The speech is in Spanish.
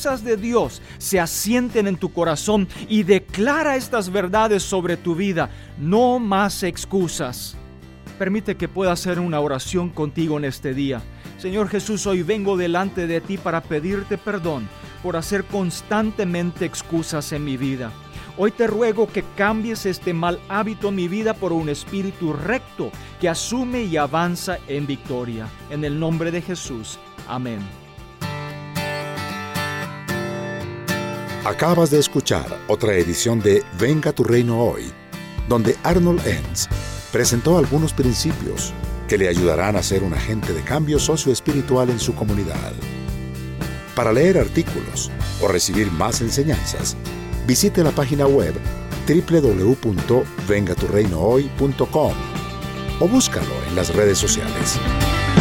cosas de Dios se asienten en tu corazón y declara estas verdades sobre tu vida. No más excusas. Permite que pueda hacer una oración contigo en este día. Señor Jesús, hoy vengo delante de ti para pedirte perdón por hacer constantemente excusas en mi vida. Hoy te ruego que cambies este mal hábito en mi vida por un espíritu recto que asume y avanza en victoria. En el nombre de Jesús. Amén. Acabas de escuchar otra edición de Venga tu Reino Hoy, donde Arnold Enns presentó algunos principios que le ayudarán a ser un agente de cambio socioespiritual en su comunidad. Para leer artículos o recibir más enseñanzas, visite la página web www.vengaturreinohoy.com o búscalo en las redes sociales.